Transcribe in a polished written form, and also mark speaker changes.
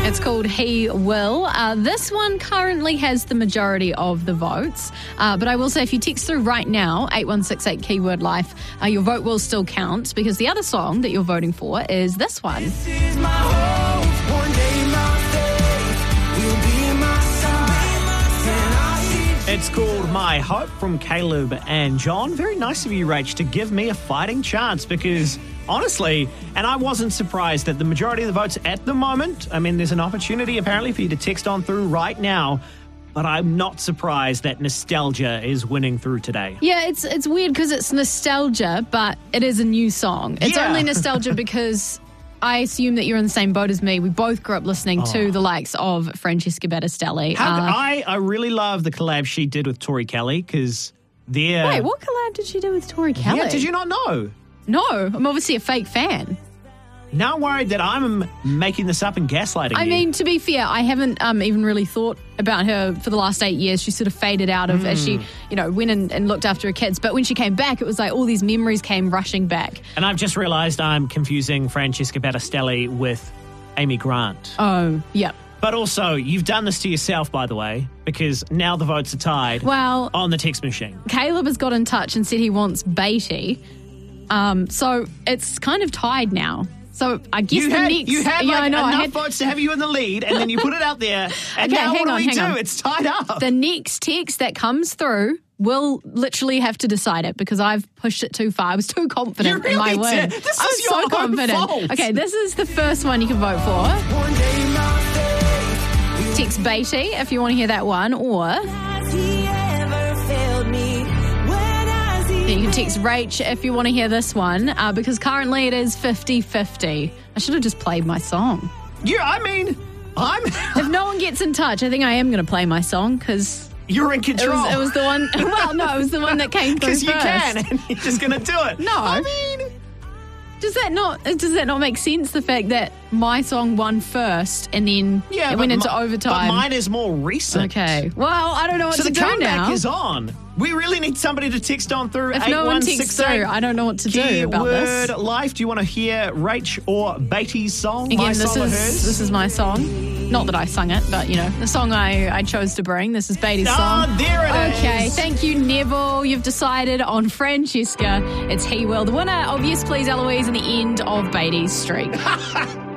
Speaker 1: It's called He Will. This one currently has the majority of the votes. But I will say, if you text through right now, 8168 keyword life, your vote will still count because the other song that you're voting for is this one.
Speaker 2: This is my hope. One day my faith will be my side.
Speaker 3: It's called My Hope from Caleb and John. Very nice of you, Rach, to give me a fighting chance because, honestly, and I wasn't surprised that the majority of the votes at the moment, I mean, there's an opportunity apparently for you to text on through right now, but I'm not surprised that Nostalgia is winning through today.
Speaker 1: Yeah, it's weird because it's nostalgia, but it is a new song. It's only nostalgia because I assume that you're in the same boat as me. We both grew up listening to the likes of Francesca Battistelli.
Speaker 3: I really love the collab she did with Tori Kelly because they're...
Speaker 1: Wait, what collab did she do with Tori Kelly?
Speaker 3: Yeah, did you not know?
Speaker 1: No, I'm obviously a fake fan.
Speaker 3: Now I'm worried that I'm making this up and gaslighting you.
Speaker 1: I mean, to be fair, I haven't even really thought about her for the last 8 years. She sort of faded out of as she, went and looked after her kids. But when she came back, it was like all these memories came rushing back.
Speaker 3: And I've just realised I'm confusing Francesca Battistelli with Amy Grant.
Speaker 1: Oh, yep.
Speaker 3: But also, you've done this to yourself, by the way, because now the votes are tied on the text machine.
Speaker 1: Caleb has got in touch and said he wants Beatty. So it's kind of tied now. So I guess
Speaker 3: you had enough votes to have you in the lead, and then you put it out there, and now what do we do? It's tied up.
Speaker 1: The next text that comes through will literally have to decide it because I've pushed it too far. I was too confident in my win.
Speaker 3: This is your own fault.
Speaker 1: Okay, this is the first one you can vote for.
Speaker 2: One day my faith.
Speaker 1: Text Beatty if you want to hear that one, or
Speaker 2: Has he ever failed me? When has he
Speaker 1: you can text Rach if you want to hear this one because currently it is 50-50. I should have just played my song.
Speaker 3: Yeah, I mean,
Speaker 1: If no one gets in touch, I think I am going to play my song because...
Speaker 3: You're in control.
Speaker 1: It was the one... Well, no, it was the one that came through first.
Speaker 3: Because you can, and you're just going to do it.
Speaker 1: No.
Speaker 3: I mean...
Speaker 1: Does that not make sense, the fact that my song won first and then it went into overtime?
Speaker 3: But mine is more recent.
Speaker 1: Okay. Well, I don't know what to do now.
Speaker 3: So the comeback is on. We really need somebody to text on through.
Speaker 1: If no one texts through, I don't know what to do about this.
Speaker 3: Keyword life. Do you want to hear Rach or Beatty's song?
Speaker 1: Again,
Speaker 3: my song or hers?
Speaker 1: This is my song. Not that I sung it, but, the song I chose to bring. This is Beatty's song.
Speaker 3: Oh, there it is.
Speaker 1: Okay, thank you, Neville. You've decided on Francesca. It's He Will. The winner of Yes Please Eloise and the end of Beatty's streak.